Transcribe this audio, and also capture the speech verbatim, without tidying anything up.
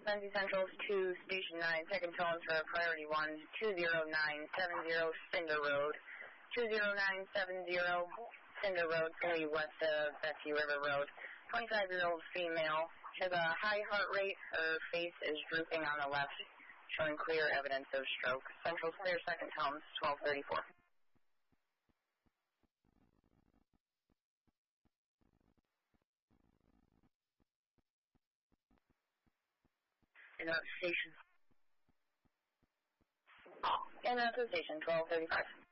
Lindsay Central to Station nine, second tone for priority one, two zero nine seven zero Cinder Road. two zero nine seven zero Cinder Road, fully west of Betsy River Road. twenty-five-year-old female, has a high heart rate, her face is drooping on the left, showing clear evidence of stroke. Central clear, second tone, twelve thirty-four. And out station. And that's the station, twelve thirty-five.